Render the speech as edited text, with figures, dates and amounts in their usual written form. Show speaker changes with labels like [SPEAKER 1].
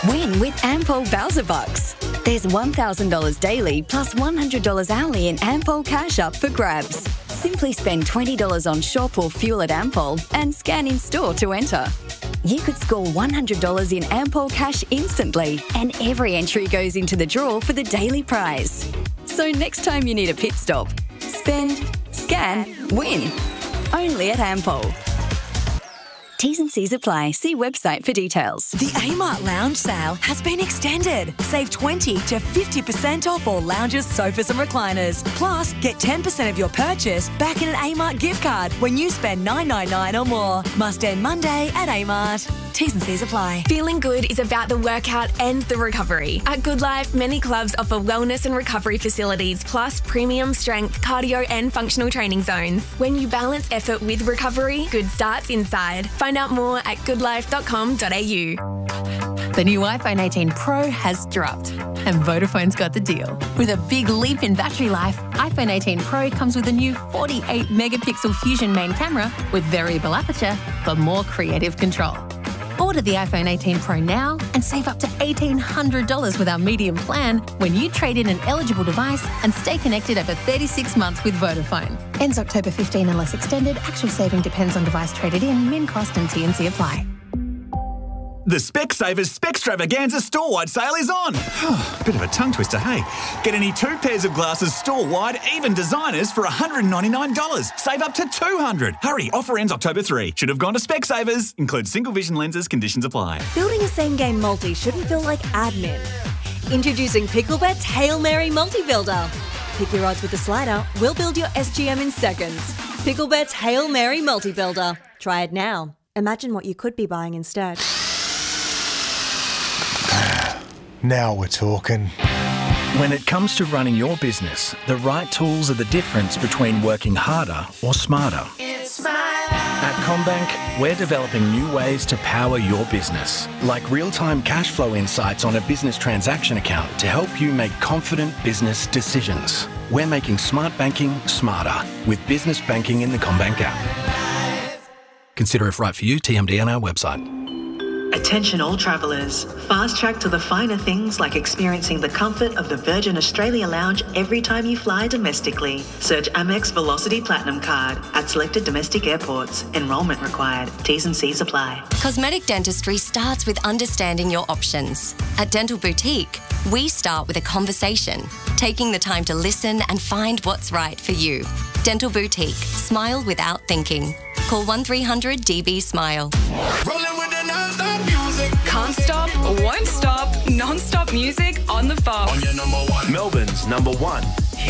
[SPEAKER 1] Win with Ampol Bowser Bucks. There's $1,000 daily plus $100 hourly in Ampol cash up for grabs. Simply spend $20 on shop or fuel at Ampol and scan in store to enter. You could score $100 in Ampol cash instantly, and every entry goes into the draw for the daily prize. So next time you need a pit stop, spend, scan, win. Only at Ampol. T's and C's apply. See website for details.
[SPEAKER 2] The Amart Lounge sale has been extended. Save 20 to 50% off all lounges, sofas and recliners. Plus, get 10% of your purchase back in an Amart gift card when you spend $9.99 or more. Must end Monday at Amart. T's and C's apply.
[SPEAKER 3] Feeling good is about the workout and the recovery. At Good Life, many clubs offer wellness and recovery facilities, plus premium strength, cardio and functional training zones. When you balance effort with recovery, good starts inside. Find out more at goodlife.com.au.
[SPEAKER 4] The new iPhone 18 Pro has dropped, and Vodafone's got the deal. With a big leap in battery life, iPhone 18 Pro comes with a new 48-megapixel Fusion main camera with variable aperture for more creative control. Order the iPhone 18 Pro now and save up to $1,800 with our medium plan when you trade in an eligible device and stay connected over 36 months with Vodafone. Ends October 15 unless extended. Actual saving depends on device traded in, min cost and T&C apply.
[SPEAKER 5] The Specsavers Spextravaganza store-wide sale is on. Bit of a tongue twister, hey? Get any 2 pairs of glasses store-wide, even designers, for $199. Save up to $200. Hurry, offer ends October 3. Should have gone to Specsavers. Includes single vision lenses, conditions apply.
[SPEAKER 6] Building a same-game multi shouldn't feel like admin. Introducing Picklebet's Hail Mary Multi-Builder. Pick your odds with the slider. We'll build your SGM in seconds. Picklebet's Hail Mary Multi-Builder. Try it now. Imagine what you could be buying instead.
[SPEAKER 7] Now we're talking.
[SPEAKER 8] When it comes to running your business, the right tools are the difference between working harder or smarter. At CommBank, we're developing new ways to power your business, like real-time cash flow insights on a business transaction account to help you make confident business decisions. We're making smart banking smarter with business banking in the CommBank app. Consider if right for you, TMD on our website.
[SPEAKER 9] Attention all travellers. Fast track to the finer things like experiencing the comfort of the Virgin Australia Lounge every time you fly domestically. Search Amex Velocity Platinum Card at selected domestic airports. Enrolment required. T's and C's apply.
[SPEAKER 10] Cosmetic dentistry starts with understanding your options. At Dental Boutique, we start with a conversation, taking the time to listen and find what's right for you. Dental Boutique. Smile without thinking. Call 1300 DB Smile.
[SPEAKER 3] Can't stop, won't stop, non-stop music on the phone.
[SPEAKER 11] Melbourne's number 1